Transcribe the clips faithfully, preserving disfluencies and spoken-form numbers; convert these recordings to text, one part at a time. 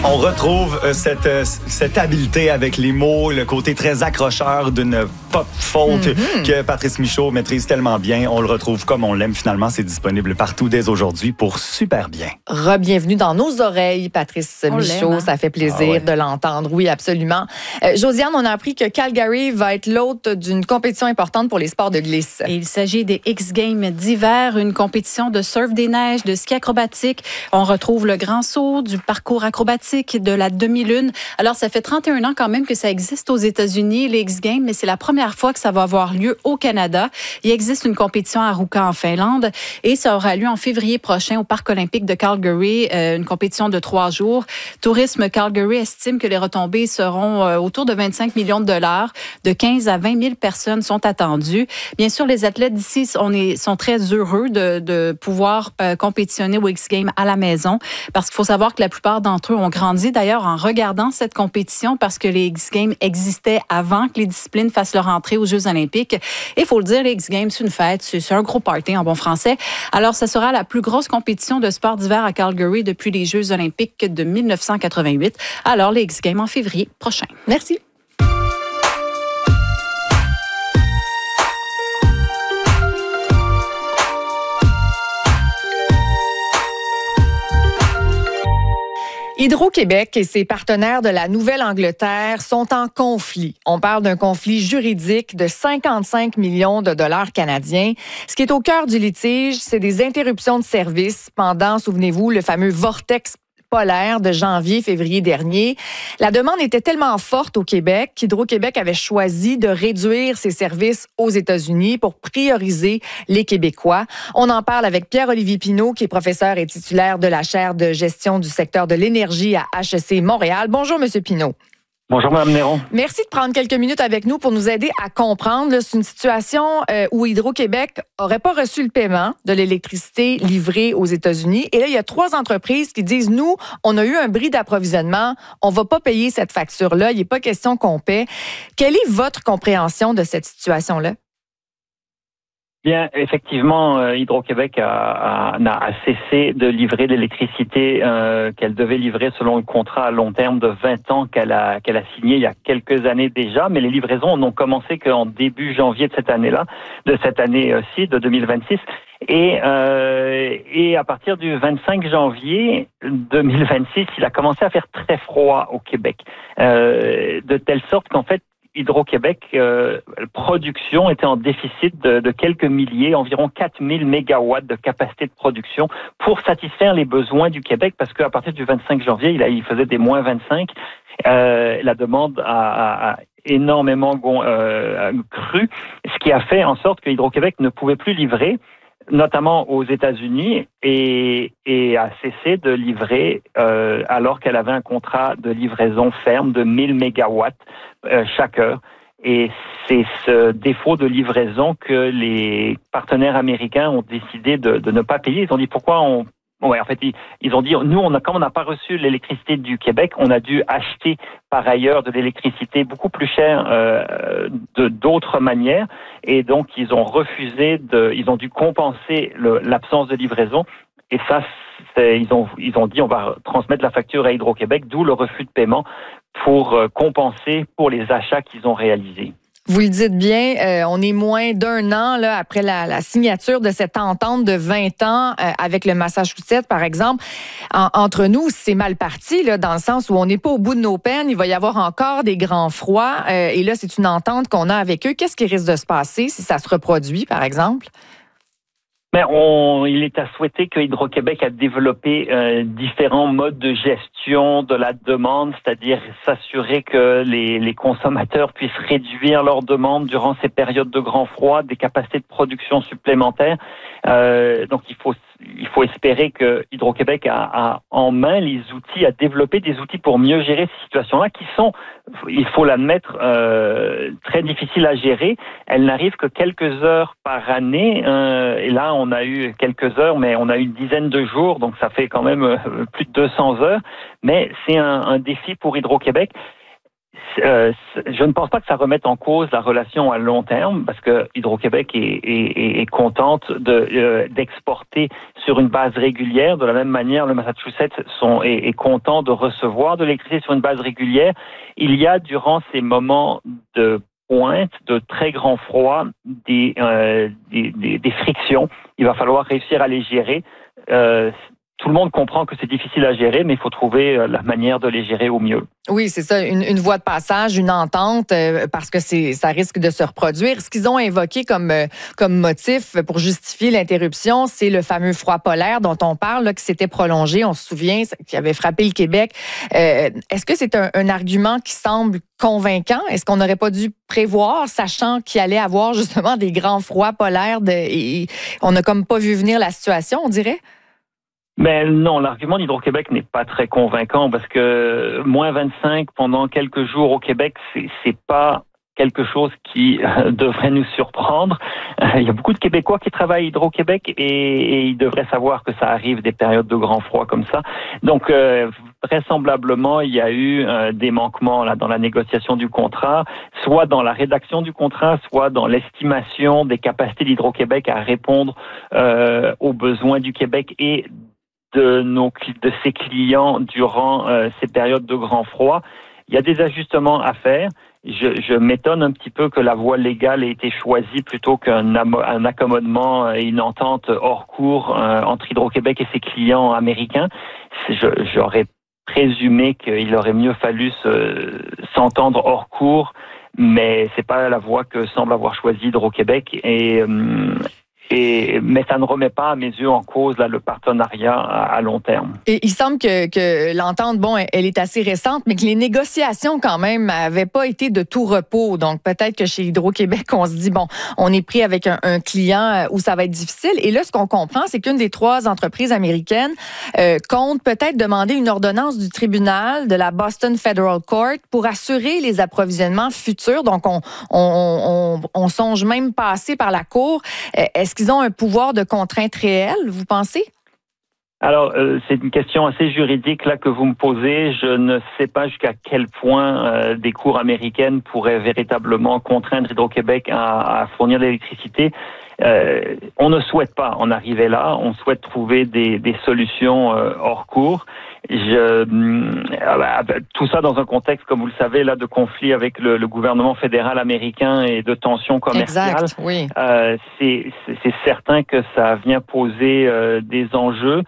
On retrouve euh, cette, euh, cette habileté avec les mots, le côté très accrocheur d'une pop folk mm-hmm. que Patrice Michaud maîtrise tellement bien. On le retrouve comme on l'aime finalement. C'est disponible partout dès aujourd'hui pour Super Bien. Re-bienvenue dans nos oreilles, Patrice on Michaud. Hein? Ça fait plaisir ah ouais. de l'entendre. Oui, absolument. Euh, Josiane, on a appris que Calgary va être l'hôte d'une compétition importante pour les sports de glisse. Et il s'agit des X-Games d'hiver, une compétition de surf des neiges, de ski acrobatique. On retrouve le grand saut, du parcours acrobatique, de la demi-lune. Alors, ça fait trente et un ans quand même que ça existe aux États-Unis, les X-Games, mais c'est la première fois que ça va avoir lieu au Canada. Il existe une compétition à Ruka en Finlande et ça aura lieu en février prochain au Parc olympique de Calgary, euh, une compétition de trois jours. Tourisme Calgary estime que les retombées seront euh, autour de vingt-cinq millions de dollars. De quinze à vingt mille personnes sont attendues. Bien sûr, les athlètes d'ici on est, sont très heureux de, de pouvoir euh, compétitionner aux X-Games à la maison parce qu'il faut savoir que la plupart d'entre eux ont grandi d'ailleurs en regardant cette compétition parce que les X-Games existaient avant que les disciplines fassent leur entrée aux Jeux olympiques. Et il faut le dire, les X-Games, c'est une fête, c'est un gros party en bon français. Alors, ça sera la plus grosse compétition de sport d'hiver à Calgary depuis les Jeux olympiques de mille neuf cent quatre-vingt-huit. Alors, les X-Games en février prochain. Merci. Hydro-Québec et ses partenaires de la Nouvelle-Angleterre sont en conflit. On parle d'un conflit juridique de cinquante-cinq millions de dollars canadiens. Ce qui est au cœur du litige, c'est des interruptions de service pendant, souvenez-vous, le fameux vortex polaire de janvier-février dernier. La demande était tellement forte au Québec qu'Hydro-Québec avait choisi de réduire ses services aux États-Unis pour prioriser les Québécois. On en parle avec Pierre-Olivier Pinault, qui est professeur et titulaire de la chaire de gestion du secteur de l'énergie à H E C Montréal. Bonjour, Monsieur Pinault. Bonjour, Mme Néron. Merci de prendre quelques minutes avec nous pour nous aider à comprendre. Là, c'est une situation euh, où Hydro-Québec n'aurait pas reçu le paiement de l'électricité livrée aux États-Unis. Et là, il y a trois entreprises qui disent, nous, on a eu un bris d'approvisionnement, on ne va pas payer cette facture-là, il n'est pas question qu'on paie. Quelle est votre compréhension de cette situation-là? Bien, effectivement, euh, Hydro-Québec a, a, a cessé de livrer l'électricité euh, qu'elle devait livrer selon le contrat à long terme de vingt ans qu'elle a, qu'elle a signé il y a quelques années déjà, mais les livraisons n'ont commencé qu'en début janvier de cette année-là, de cette année-ci, de deux mille vingt-six. Et, euh, et à partir du vingt-cinq janvier deux mille vingt-six, il a commencé à faire très froid au Québec, euh, de telle sorte qu'en fait, Hydro-Québec, euh, production était en déficit de, de quelques milliers, environ quatre mille mégawatts de capacité de production pour satisfaire les besoins du Québec, parce qu'à partir du vingt-cinq janvier, il, a, il faisait des moins vingt-cinq. Euh, la demande a, a énormément euh, cru, ce qui a fait en sorte que Hydro-Québec ne pouvait plus livrer, notamment aux États-Unis, et, et a cessé de livrer euh, alors qu'elle avait un contrat de livraison ferme de mille mégawatts euh, chaque heure. Et c'est ce défaut de livraison que les partenaires américains ont décidé de, de ne pas payer. Ils ont dit pourquoi on... Ouais, en fait, ils, ils ont dit, nous, on a, comme on n'a pas reçu l'électricité du Québec, on a dû acheter par ailleurs de l'électricité beaucoup plus chère euh, de d'autres manières, et donc ils ont refusé de, ils ont dû compenser le, l'absence de livraison, et ça, c'est, ils ont, ils ont dit, on va transmettre la facture à Hydro-Québec, d'où le refus de paiement pour euh, compenser pour les achats qu'ils ont réalisés. Vous le dites bien, euh, on est moins d'un an là, après la, la signature de cette entente de vingt ans euh, avec le Massachusetts, par exemple. En, entre nous, c'est mal parti, là, dans le sens où on n'est pas au bout de nos peines. Il va y avoir encore des grands froids. Euh, et là, c'est une entente qu'on a avec eux. Qu'est-ce qui risque de se passer si ça se reproduit, par exemple? Mais on, il est à souhaiter que Hydro-Québec a développé euh, différents modes de gestion de la demande, c'est-à-dire s'assurer que les, les consommateurs puissent réduire leurs demandes durant ces périodes de grand froid, des capacités de production supplémentaires. Euh, donc il faut il faut espérer que Hydro-Québec a, a en main les outils, a développé des outils pour mieux gérer ces situations-là qui sont, il faut l'admettre, euh, très difficiles à gérer. Elles n'arrivent que quelques heures par année. Euh, et là, on a eu quelques heures, mais on a eu une dizaine de jours, donc ça fait quand même euh, plus de deux cents heures. Mais c'est un, un défi pour Hydro-Québec. Euh, je ne pense pas que ça remette en cause la relation à long terme, parce que Hydro-Québec est, est, est contente de, euh, d'exporter sur une base régulière. De la même manière, le Massachusetts sont, est, est content de recevoir de l'électricité sur une base régulière. Il y a, durant ces moments de pointe, de très grand froid, des, euh, des, des, des frictions. Il va falloir réussir à les gérer. Euh, Tout le monde comprend que c'est difficile à gérer, mais il faut trouver la manière de les gérer au mieux. Oui, c'est ça, une, une voie de passage, une entente, euh, parce que c'est, ça risque de se reproduire. Ce qu'ils ont invoqué comme, euh, comme motif pour justifier l'interruption, c'est le fameux froid polaire dont on parle, là, qui s'était prolongé, on se souvient, qui avait frappé le Québec. Euh, est-ce que c'est un, un argument qui semble convaincant? Est-ce qu'on n'aurait pas dû prévoir, sachant qu'il allait avoir justement des grands froids polaires de, et on n'a comme pas vu venir la situation, on dirait? Mais non, l'argument d'Hydro-Québec n'est pas très convaincant, parce que moins vingt-cinq pendant quelques jours au Québec, c'est, c'est pas quelque chose qui euh, devrait nous surprendre. Euh, il y a beaucoup de Québécois qui travaillent à Hydro-Québec et, et ils devraient savoir que ça arrive des périodes de grand froid comme ça. Donc, euh, vraisemblablement, il y a eu euh, des manquements là dans la négociation du contrat, soit dans la rédaction du contrat, soit dans l'estimation des capacités d'Hydro-Québec à répondre euh, aux besoins du Québec et de nos de ses clients durant euh, ces périodes de grand froid. Il y a des ajustements à faire. Je, je m'étonne un petit peu que la voie légale ait été choisie plutôt qu'un un accommodement et une entente hors cours euh, entre Hydro-Québec et ses clients américains. Je, j'aurais présumé qu'il aurait mieux fallu se, s'entendre hors cours, mais c'est pas la voie que semble avoir choisie Hydro-Québec. Et euh, Et, mais ça ne remet pas à mes yeux en cause là, le partenariat à, à long terme. Et il semble que, que l'entente, bon, elle est assez récente, mais que les négociations quand même n'avaient pas été de tout repos. Donc peut-être que chez Hydro-Québec, on se dit, bon, on est pris avec un, un client où ça va être difficile. Et là, ce qu'on comprend, c'est qu'une des trois entreprises américaines euh, compte peut-être demander une ordonnance du tribunal de la Boston Federal Court pour assurer les approvisionnements futurs. Donc on, on, on, on songe même passer par la Cour. Est-ce qu'ils ont un pouvoir de contrainte réel, vous pensez? Alors, euh, c'est une question assez juridique là que vous me posez. Je ne sais pas jusqu'à quel point euh, des cours américaines pourraient véritablement contraindre Hydro-Québec à, à fournir de l'électricité. Euh, on ne souhaite pas en arriver là. On souhaite trouver des, des solutions euh, hors cours. Je, euh, tout ça dans un contexte, comme vous le savez, là, de conflit avec le, le gouvernement fédéral américain et de tensions commerciales. Exact, oui. Euh, c'est, c'est, c'est certain que ça vient poser euh, des enjeux.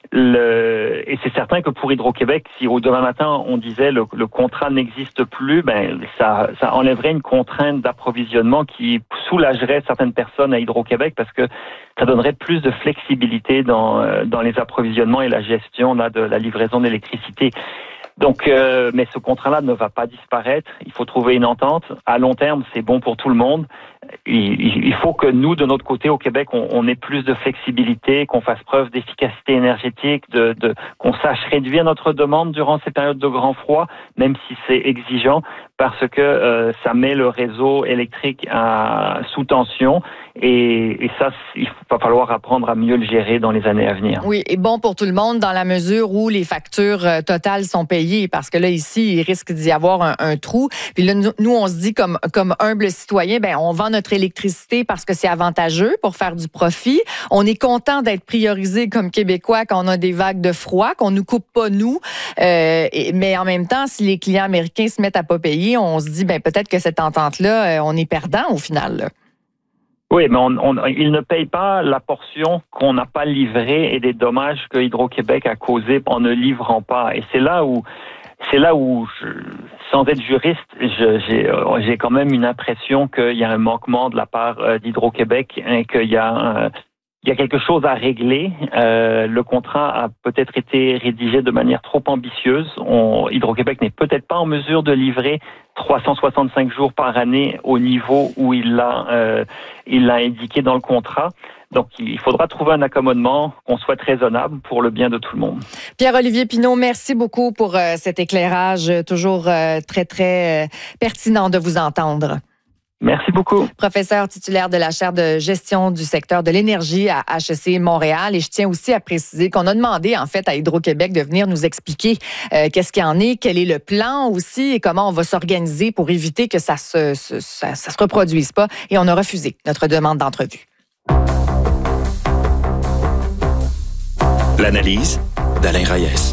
Le, et c'est certain que pour Hydro-Québec, si au demain matin on disait le, le contrat n'existe plus, ben ça, ça enlèverait une contrainte d'approvisionnement qui soulagerait certaines personnes à Hydro-Québec, parce que ça donnerait plus de flexibilité dans, dans les approvisionnements et la gestion là, de la livraison d'électricité. Donc, euh, mais ce contrat-là ne va pas disparaître. Il faut trouver une entente. À long terme, c'est bon pour tout le monde. Il, il faut que nous, de notre côté, au Québec, on, on ait plus de flexibilité, qu'on fasse preuve d'efficacité énergétique, de, de, qu'on sache réduire notre demande durant ces périodes de grand froid, même si c'est exigeant, parce que euh, ça met le réseau électrique à, sous tension. Et, et ça, il va falloir apprendre à mieux le gérer dans les années à venir. Oui, et bon pour tout le monde dans la mesure où les factures euh, totales sont payées, parce que là, ici, il risque d'y avoir un, un trou. Puis là, nous, nous, on se dit comme, comme humble citoyen, ben, on vend notre électricité parce que c'est avantageux pour faire du profit. On est content d'être priorisé comme Québécois quand on a des vagues de froid, qu'on nous coupe pas nous. Euh, et, mais en même temps, si les clients américains se mettent à pas payer, on se dit, ben, peut-être que cette entente-là, euh, on est perdant au final, là. Oui, mais on, on, ils ne payent pas la portion qu'on n'a pas livrée et des dommages que Hydro-Québec a causés en ne livrant pas. Et c'est là où, c'est là où, je, sans être juriste, je, j'ai, j'ai quand même une impression qu'il y a un manquement de la part d'Hydro-Québec, et qu'il y a un, il y a quelque chose à régler. Euh, le contrat a peut-être été rédigé de manière trop ambitieuse. On, Hydro-Québec n'est peut-être pas en mesure de livrer trois cent soixante-cinq jours par année au niveau où il l'a, euh, il l'a indiqué dans le contrat. Donc, il faudra trouver un accommodement qu'on soit raisonnable pour le bien de tout le monde. Pierre-Olivier Pinault, merci beaucoup pour euh, cet éclairage toujours euh, très, très euh, pertinent de vous entendre. Merci beaucoup. Professeur titulaire de la chaire de gestion du secteur de l'énergie à H E C Montréal. Et je tiens aussi à préciser qu'on a demandé, en fait, à Hydro-Québec de venir nous expliquer euh, qu'est-ce qu'il y en est, quel est le plan aussi et comment on va s'organiser pour éviter que ça se, se, ça, ça se reproduise pas. Et on a refusé notre demande d'entrevue. L'analyse d'Alain Reyes.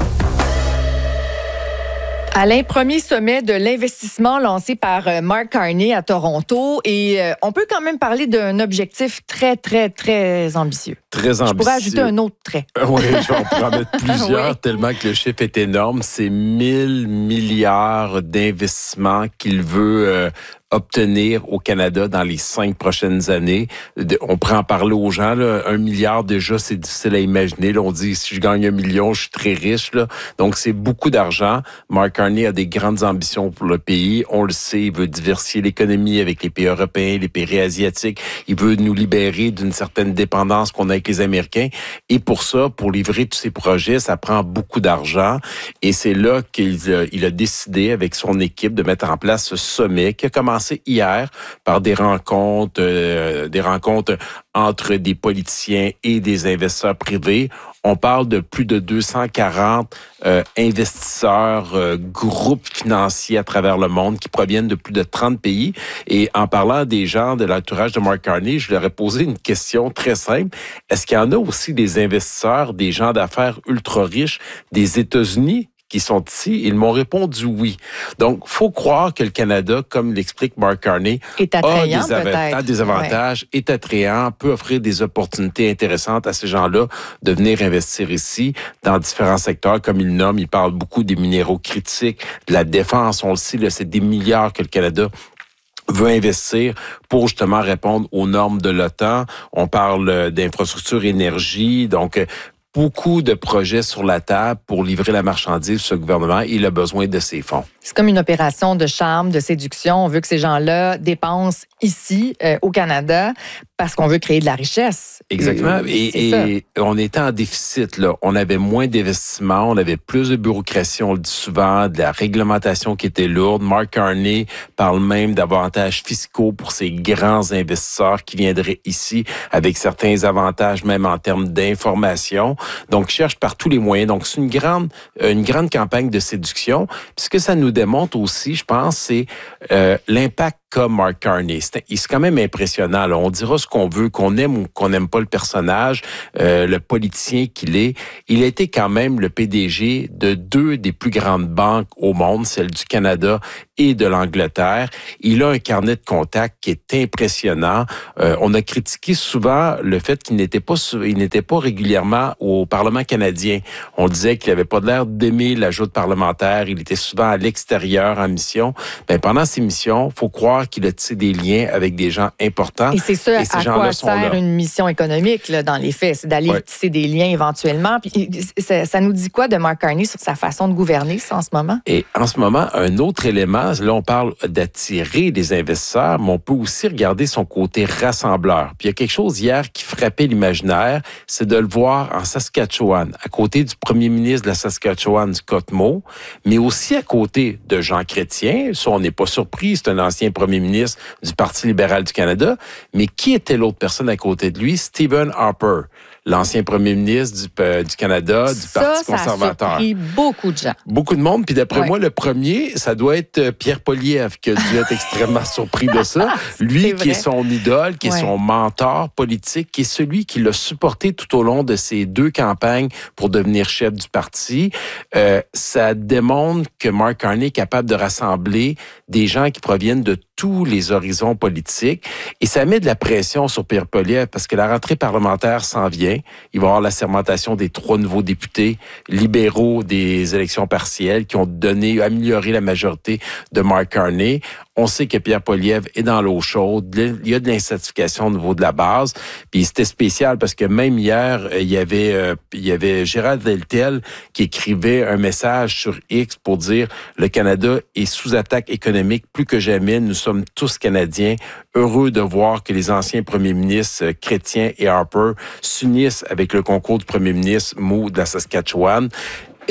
Alain, premier sommet de l'investissement lancé par Mark Carney à Toronto et euh, on peut quand même parler d'un objectif très, très, très ambitieux. Très ambitieux. Je pourrais ajouter un autre trait. Oui, je vais en pourrais en mettre plusieurs, oui. Tellement que le chiffre est énorme. C'est mille milliards d'investissements qu'il veut euh, obtenir au Canada dans les cinq prochaines années. On pourrait en parler aux gens. Là. Un milliard, déjà, c'est difficile à imaginer. Là, on dit, si je gagne un million, je suis très riche. Là. Donc, c'est beaucoup d'argent. Mark Carney a des grandes ambitions pour le pays. On le sait, il veut diversifier l'économie avec les pays européens, les pays asiatiques. Il veut nous libérer d'une certaine dépendance qu'on a avec les Américains. Et pour ça, pour livrer tous ces projets, ça prend beaucoup d'argent. Et c'est là qu'il a, il a décidé, avec son équipe, de mettre en place ce sommet qui a commencé hier par des rencontres, euh, des rencontres entre des politiciens et des investisseurs privés. On parle de plus de deux cent quarante euh, investisseurs, euh, groupes financiers à travers le monde qui proviennent de plus de trente pays. Et en parlant des gens de l'entourage de Mark Carney, je leur ai posé une question très simple. Est-ce qu'il y en a aussi des investisseurs, des gens d'affaires ultra riches des États-Unis qui sont ici? Ils m'ont répondu oui. Donc, faut croire que le Canada, comme l'explique Mark Carney, est attrayant, a, des av- a des avantages, ouais. est attrayant, peut offrir des opportunités intéressantes à ces gens-là de venir investir ici dans différents secteurs, comme il nomme. Il parle beaucoup des minéraux critiques, de la défense. On le sait, là, c'est des milliards que le Canada veut investir pour justement répondre aux normes de l'OTAN. On parle d'infrastructure énergie, donc beaucoup de projets sur la table pour livrer la marchandise. Ce gouvernement, il a besoin de ces fonds. C'est comme une opération de charme, de séduction. On veut que ces gens-là dépensent ici, euh, au Canada, parce qu'on veut créer de la richesse. Exactement. Et, et on était en déficit, là. On avait moins d'investissements, on avait plus de bureaucratie, on le dit souvent, de la réglementation qui était lourde. Mark Carney parle même d'avantages fiscaux pour ces grands investisseurs qui viendraient ici avec certains avantages, même en termes d'information. Donc, cherche par tous les moyens. Donc, c'est une grande, une grande campagne de séduction. Puis ce que ça nous démontre aussi, je pense, c'est euh, l'impact comme Mark Carney. C'est, c'est quand même impressionnant. Là. On dira ce qu'on veut, qu'on aime ou qu'on n'aime pas le personnage, euh, le politicien qu'il est. Il a été quand même le P D G de deux des plus grandes banques au monde, celle du Canada et de l'Angleterre. Il a un carnet de contacts qui est impressionnant. Euh, on a critiqué souvent le fait qu'il n'était pas, il n'était pas régulièrement au Parlement canadien. On disait qu'il n'avait pas l'air d'aimer la joute parlementaire. Il était souvent à l'extérieur en mission. Ben, pendant ces missions, il faut croire qu'il a tissé des liens avec des gens importants. Et c'est ça, et ces à gens-là quoi sont sert là. Une mission économique, là, dans les faits. C'est d'aller ouais. tisser des liens éventuellement. Puis, ça, ça nous dit quoi de Mark Carney sur sa façon de gouverner, ça, en ce moment? Et en ce moment, un autre élément, là, on parle d'attirer des investisseurs, mais on peut aussi regarder son côté rassembleur. Puis il y a quelque chose hier qui frappait l'imaginaire, c'est de le voir en Saskatchewan, à côté du premier ministre de la Saskatchewan, Scott Moe, mais aussi à côté de Jean Chrétien. Ça, on n'est pas surpris, c'est un ancien premier ministre du Parti libéral du Canada. Mais qui était l'autre personne à côté de lui? Stephen Harper, l'ancien premier ministre du, euh, du Canada, du ça, Parti ça conservateur. Ça a surpris beaucoup de gens. Beaucoup de monde. Puis d'après ouais. moi, le premier, ça doit être Pierre Poilievre qui a dû être extrêmement surpris de ça. Lui qui est son idole, qui ouais. est son mentor politique, qui est celui qui l'a supporté tout au long de ces deux campagnes pour devenir chef du parti. Euh, ça démontre que Mark Carney est capable de rassembler des gens qui proviennent de tous les horizons politiques. Et ça met de la pression sur Pierre Poilievre parce que la rentrée parlementaire s'en vient. Il va y avoir la sermentation des trois nouveaux députés libéraux des élections partielles qui ont donné, amélioré la majorité de Mark Carney. On sait que Pierre Poilievre est dans l'eau chaude. Il y a de l'insatisfaction au niveau de la base. Puis c'était spécial parce que même hier, il y avait, euh, il y avait Gérald Deltel qui écrivait un message sur X pour dire le Canada est sous attaque économique plus que jamais. Nous sommes tous Canadiens. Heureux de voir que les anciens premiers ministres euh, Chrétien et Harper s'unissent avec le concours du premier ministre Moe de la Saskatchewan. Euh,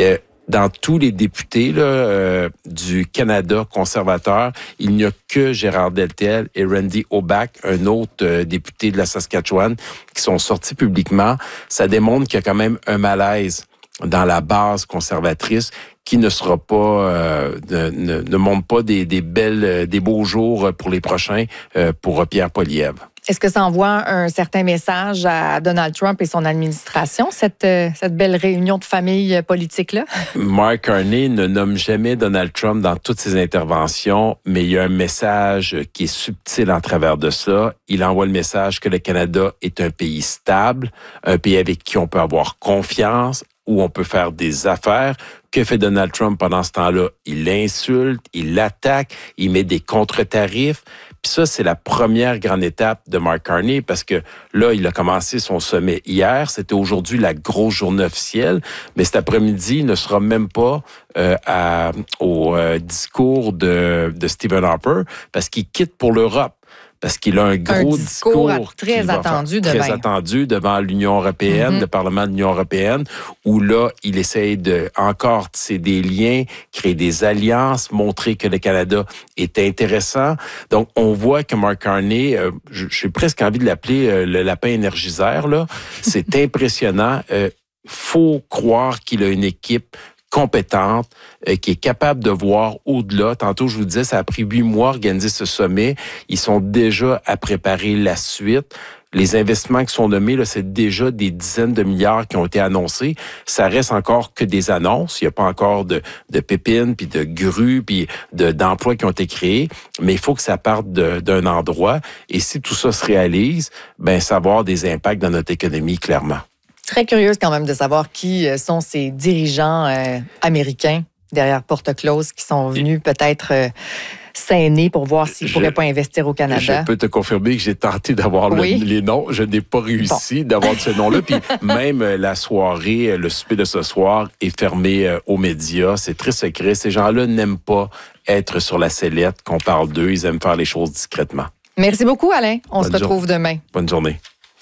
dans tous les députés là, euh, du Canada conservateur, il n'y a que Gérard Deltel et Randy Auerbach, un autre euh, député de la Saskatchewan, qui sont sortis publiquement. Ça démontre qu'il y a quand même un malaise dans la base conservatrice qui ne sera pas, euh, ne, ne, ne montre pas des, des belles, des beaux jours pour les prochains euh, pour Pierre Poilievre. Est-ce que ça envoie un certain message à Donald Trump et son administration, cette, cette belle réunion de famille politique-là? Mark Carney ne nomme jamais Donald Trump dans toutes ses interventions, mais il y a un message qui est subtil en travers de ça. Il envoie le message que le Canada est un pays stable, un pays avec qui on peut avoir confiance, où on peut faire des affaires. Que fait Donald Trump pendant ce temps-là? Il l'insulte, il l'attaque, il met des contre-tarifs. Puis ça, c'est la première grande étape de Mark Carney parce que là, il a commencé son sommet hier. C'était aujourd'hui la grosse journée officielle. Mais cet après-midi, il ne sera même pas euh, à, au euh, discours de, de Stephen Harper parce qu'il quitte pour l'Europe. Parce qu'il a un gros un discours, discours très attendu faire, demain. Très attendu devant l'Union européenne, mm-hmm. le Parlement de l'Union européenne, où là, il essaye de encore tisser des liens, créer des alliances, montrer que le Canada est intéressant. Donc, on voit que Mark Carney, euh, j'ai presque envie de l'appeler euh, le lapin énergiseur, là. C'est impressionnant. Euh, faut croire qu'il a une équipe compétente, euh, qui est capable de voir au-delà. Tantôt, je vous disais, ça a pris huit mois à organiser ce sommet. Ils sont déjà à préparer la suite. Les investissements qui sont nommés, là, c'est déjà des dizaines de milliards qui ont été annoncés. Ça reste encore que des annonces. Il n'y a pas encore de, de pépines, puis de grues, puis de, d'emplois qui ont été créés. Mais il faut que ça parte de, d'un endroit. Et si tout ça se réalise, ben, ça va avoir des impacts dans notre économie, clairement. Très curieuse quand même de savoir qui sont ces dirigeants euh, américains derrière porte close qui sont venus peut-être euh, s'aîner pour voir s'ils ne pourraient pas investir au Canada. Je peux te confirmer que j'ai tenté d'avoir oui. le, les noms. Je n'ai pas réussi bon. d'avoir ce nom-là. Puis même la soirée, le souper de ce soir est fermé aux médias. C'est très secret. Ces gens-là n'aiment pas être sur la sellette, qu'on parle d'eux. Ils aiment faire les choses discrètement. Merci beaucoup, Alain. On Bonne se retrouve jour- demain. Bonne journée.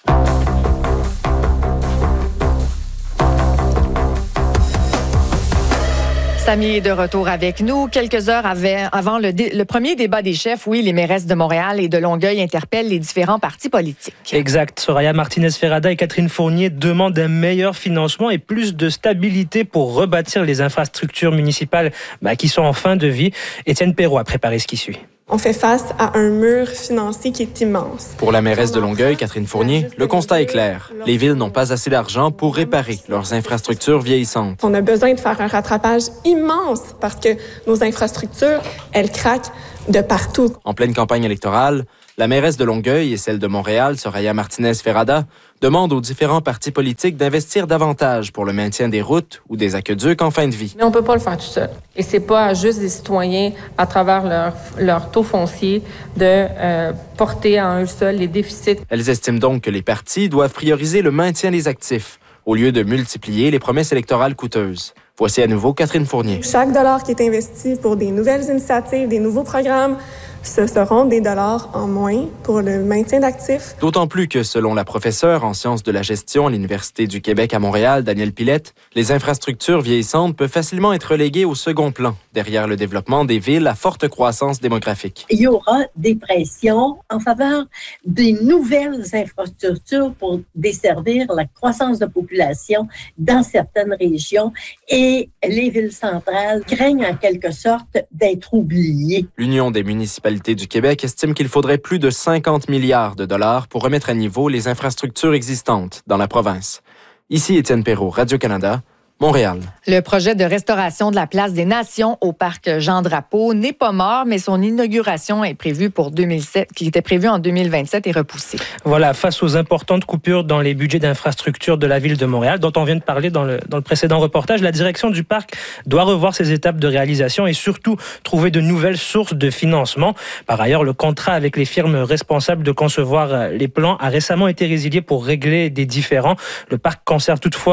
Samy est de retour avec nous. Quelques heures avant le, dé, le premier débat des chefs, oui, les mairesses de Montréal et de Longueuil interpellent les différents partis politiques. Exact. Soraya Martinez-Ferrada et Catherine Fournier demandent un meilleur financement et plus de stabilité pour rebâtir les infrastructures municipales bah, qui sont en fin de vie. Étienne Perrault a préparé ce qui suit. On fait face à un mur financier qui est immense. Pour la mairesse de Longueuil, Catherine Fournier, le constat est clair. Les villes n'ont pas assez d'argent pour réparer leurs infrastructures vieillissantes. On a besoin de faire un rattrapage immense parce que nos infrastructures, elles craquent de partout. En pleine campagne électorale, la mairesse de Longueuil et celle de Montréal, Soraya Martinez-Ferrada, demandent aux différents partis politiques d'investir davantage pour le maintien des routes ou des aqueducs en fin de vie. Mais on peut pas le faire tout seul. Et c'est pas à juste des citoyens, à travers leur, leur taux foncier, de euh, porter à eux seuls les déficits. Elles estiment donc que les partis doivent prioriser le maintien des actifs, au lieu de multiplier les promesses électorales coûteuses. Voici à nouveau Catherine Fournier. Chaque dollar qui est investi pour des nouvelles initiatives, des nouveaux programmes, ce seront des dollars en moins pour le maintien d'actifs. D'autant plus que, selon la professeure en sciences de la gestion à l'Université du Québec à Montréal, Danielle Pilette, les infrastructures vieillissantes peuvent facilement être reléguées au second plan, derrière le développement des villes à forte croissance démographique. Il y aura des pressions en faveur des nouvelles infrastructures pour desservir la croissance de population dans certaines régions et les villes centrales craignent en quelque sorte d'être oubliées. L'Union des municipalités du Québec estime qu'il faudrait plus de cinquante milliards de dollars pour remettre à niveau les infrastructures existantes dans la province. Ici Étienne Perrault, Radio-Canada, Montréal. Le projet de restauration de la place des Nations au parc Jean-Drapeau n'est pas mort, mais son inauguration est prévue pour deux mille sept, qui était prévue en deux mille vingt-sept et repoussée. Voilà, face aux importantes coupures dans les budgets d'infrastructure de la ville de Montréal, dont on vient de parler dans le, dans le précédent reportage, la direction du parc doit revoir ses étapes de réalisation et surtout trouver de nouvelles sources de financement. Par ailleurs, le contrat avec les firmes responsables de concevoir les plans a récemment été résilié pour régler des différends. Le parc conserve toutefois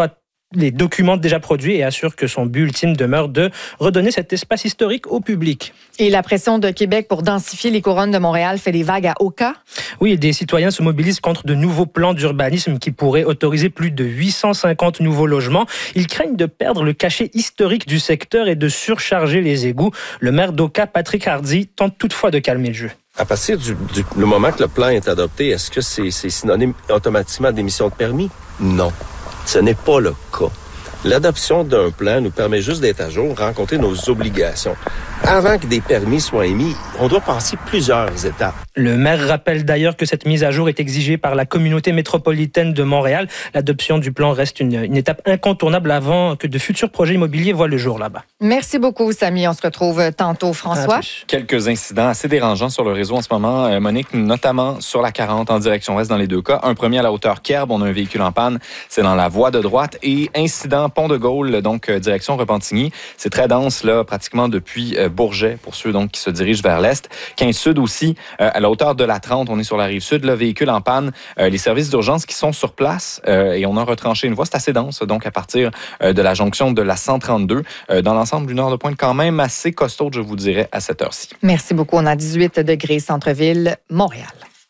les documents déjà produits et assure que son but ultime demeure de redonner cet espace historique au public. Et la pression de Québec pour densifier les couronnes de Montréal fait des vagues à Oka? Oui, des citoyens se mobilisent contre de nouveaux plans d'urbanisme qui pourraient autoriser plus de huit cent cinquante nouveaux logements. Ils craignent de perdre le cachet historique du secteur et de surcharger les égouts. Le maire d'Oka, Patrick Hardy, tente toutefois de calmer le jeu. À partir du, du le moment que le plan est adopté, est-ce que c'est, c'est synonyme automatiquement d'émission de permis? Non. Ce n'est pas le cas. L'adoption d'un plan nous permet juste d'être à jour, rencontrer nos obligations. Avant que des permis soient émis, on doit passer plusieurs étapes. Le maire rappelle d'ailleurs que cette mise à jour est exigée par la communauté métropolitaine de Montréal. L'adoption du plan reste une, une étape incontournable avant que de futurs projets immobiliers voient le jour là-bas. Merci beaucoup, Samy. On se retrouve tantôt, François. Quelques incidents assez dérangeants sur le réseau en ce moment, euh, Monique, notamment sur la quarante en direction ouest dans les deux cas. Un premier à la hauteur Kerb, on a un véhicule en panne, c'est dans la voie de droite. Et incident Pont de Gaulle, donc euh, direction Repentigny. C'est très dense, là, pratiquement depuis euh, Bourget, pour ceux donc qui se dirigent vers l'est. quinze Sud aussi, euh, à la hauteur de la trente, on est sur la rive sud, le véhicule en panne. Euh, les services d'urgence qui sont sur place euh, et on a retranché une voie, c'est assez dense, donc à partir euh, de la jonction de la cent trente-deux. Euh, dans l'ensemble, une heure de pointe quand même assez costaude, je vous dirais, à cette heure-ci. Merci beaucoup. On a dix-huit degrés, centre-ville, Montréal.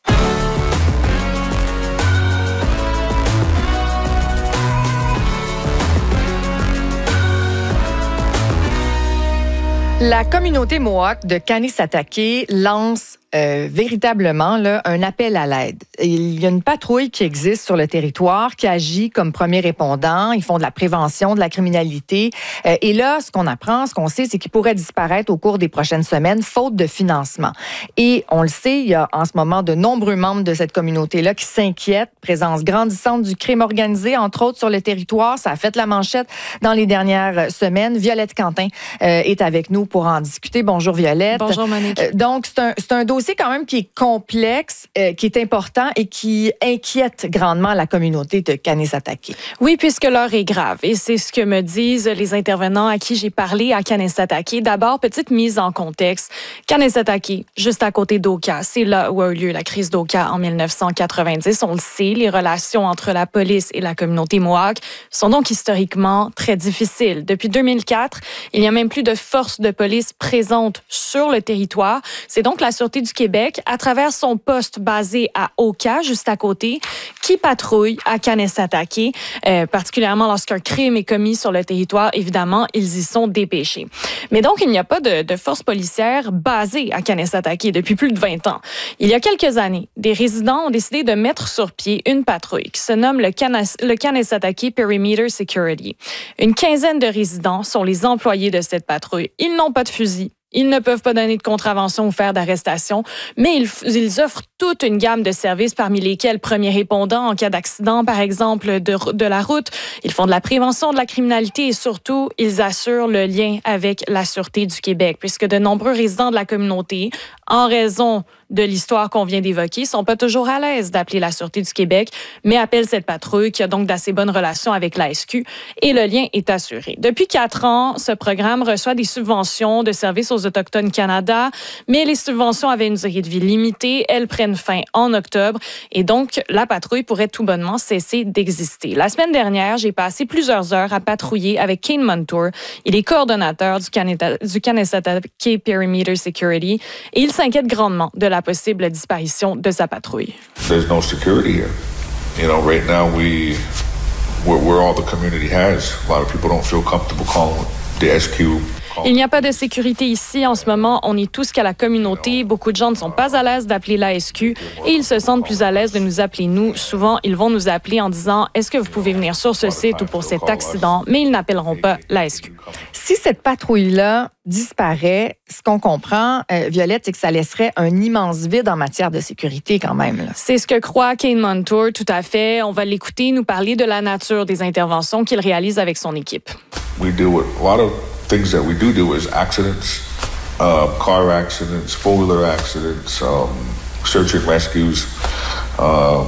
La communauté Mohawk de Kanesatake lance euh, véritablement là, un appel à l'aide. Il y a une patrouille qui existe sur le territoire, qui agit comme premier répondant. Ils font de la prévention de la criminalité. Euh, et là, ce qu'on apprend, ce qu'on sait, c'est qu'ils pourraient disparaître au cours des prochaines semaines, faute de financement. Et on le sait, il y a en ce moment de nombreux membres de cette communauté-là qui s'inquiètent. Présence grandissante du crime organisé, entre autres sur le territoire. Ça a fait la manchette dans les dernières semaines. Violette Quentin euh, est avec nous pour en discuter. Bonjour Violette. Bonjour Monique. Euh, donc, c'est un, c'est un dossier quand même qui est complexe, euh, qui est important et qui inquiète grandement la communauté de Kanesatake. Oui, puisque l'heure est grave. Et c'est ce que me disent les intervenants à qui j'ai parlé à Kanesatake. D'abord, petite mise en contexte. Kanesatake, juste à côté d'Oka, c'est là où a eu lieu la crise d'Oka en dix-neuf cent quatre-vingt-dix. On le sait, les relations entre la police et la communauté Mohawk sont donc historiquement très difficiles. Depuis deux mille quatre, il n'y a même plus de forces de police présentes sur le territoire. C'est donc la Sûreté du Québec, à travers son poste basé à Oka, juste à côté, qui patrouille à Kanesatake, euh, particulièrement lorsqu'un crime est commis sur le territoire. Évidemment, ils y sont dépêchés. Mais donc, il n'y a pas de, de force policière basée à Kanesatake depuis plus de vingt ans. Il y a quelques années, des résidents ont décidé de mettre sur pied une patrouille qui se nomme le, Kanes, le Kanesatake Perimeter Security. Une quinzaine de résidents sont les employés de cette patrouille. Ils n'ont pas de fusil. Ils ne peuvent pas donner de contravention ou faire d'arrestation, mais ils, ils offrent toute une gamme de services, parmi lesquels premiers répondants en cas d'accident, par exemple, de, de la route. Ils font de la prévention de la criminalité et surtout, ils assurent le lien avec la Sûreté du Québec, puisque de nombreux résidents de la communauté, en raison de l'histoire qu'on vient d'évoquer, sont pas toujours à l'aise d'appeler la Sûreté du Québec, mais appellent cette patrouille qui a donc d'assez bonnes relations avec l'A S Q et le lien est assuré. Depuis quatre ans, ce programme reçoit des subventions de services aux Autochtones Canada, mais les subventions avaient une durée de vie limitée. Elles prennent fin en octobre et donc la patrouille pourrait tout bonnement cesser d'exister. La semaine dernière, j'ai passé plusieurs heures à patrouiller avec Kane Montour. Il est coordonnateur du, Canada, du Kanesatake Perimeter Security et il s'inquiète grandement de la possible disparition de sa patrouille. There's no security here. You know, right now we we're, we're all the community has. A lot of people don't feel comfortable calling the S Q. Il n'y a pas de sécurité ici. En ce moment, on est tous qu'à la communauté. Beaucoup de gens ne sont pas à l'aise d'appeler l'A S Q et ils se sentent plus à l'aise de nous appeler nous. Souvent, ils vont nous appeler en disant « Est-ce que vous pouvez venir sur ce site ou pour cet accident? » Mais ils n'appelleront pas l'A S Q. Si cette patrouille-là disparaît, ce qu'on comprend, euh, Violette, c'est que ça laisserait un immense vide en matière de sécurité quand même. Là. C'est ce que croit Kane Montour, tout à fait. On va l'écouter nous parler de la nature des interventions qu'il réalise avec son équipe. We do with a lot of things that we do do is accidents, uh, car accidents, four-wheeler accidents, um, search and rescues, um,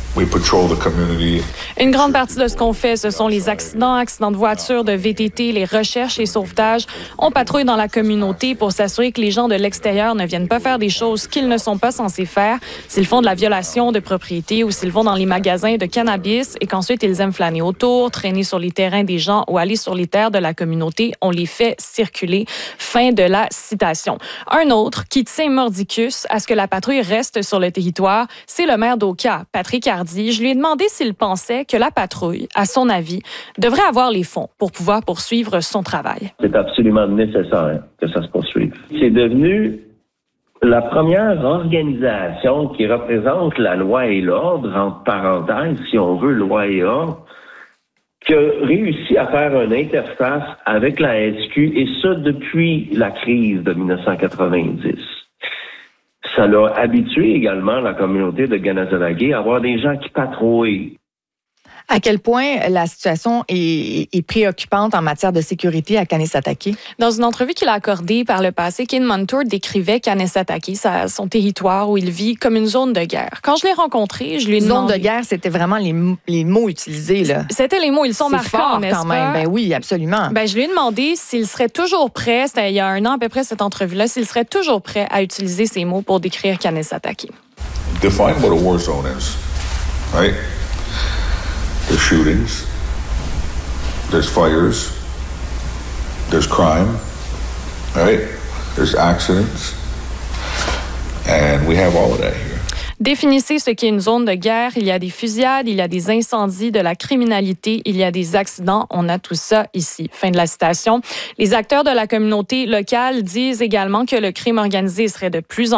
We patrol the community. Une grande partie de ce qu'on fait, ce sont les accidents, accidents de voiture, de V T T, les recherches et sauvetages. On patrouille dans la communauté pour s'assurer que les gens de l'extérieur ne viennent pas faire des choses qu'ils ne sont pas censés faire. S'ils font de la violation de propriété ou s'ils vont dans les magasins de cannabis et qu'ensuite ils aiment flâner autour, traîner sur les terrains des gens ou aller sur les terres de la communauté, on les fait circuler. Fin de la citation. Un autre qui tient mordicus à ce que la patrouille reste sur le territoire, c'est le maire d'Oka, Patrick Hardy. Je lui ai demandé s'il pensait que la patrouille, à son avis, devrait avoir les fonds pour pouvoir poursuivre son travail. C'est absolument nécessaire que ça se poursuive. C'est devenu la première organisation qui représente la loi et l'ordre, entre parenthèses, si on veut, loi et ordre, qui a réussi à faire une interface avec la S Q, et ça depuis la crise de dix-neuf cent quatre-vingt-dix. Ça l'a habitué également la communauté de Kanehsatake à avoir des gens qui patrouillent. À quel point la situation est, est préoccupante en matière de sécurité à Kanehsatake? Dans une entrevue qu'il a accordée par le passé, Ken Montour décrivait Kanehsatake, son territoire où il vit, comme une zone de guerre. Quand je l'ai rencontré, je lui ai demandé... Zone de guerre, c'était vraiment les, les mots utilisés, là. C'était les mots, ils sont marquants, fort, n'est-ce quand même. pas? Ben oui, absolument. Ben, je lui ai demandé s'il serait toujours prêt, c'était il y a un an à peu près cette entrevue-là, s'il serait toujours prêt à utiliser ces mots pour décrire Kanehsatake. Define what a war zone is, right? There's shootings, there's fires, there's crime, right? There's accidents, and we have all of that here. Définissez ce qu'est une zone de guerre. Il y a des fusillades, il y a des incendies, de la criminalité, il y a des accidents. On a tout ça ici. Fin de la citation. Les acteurs de la communauté locale disent également que le crime organisé serait de plus en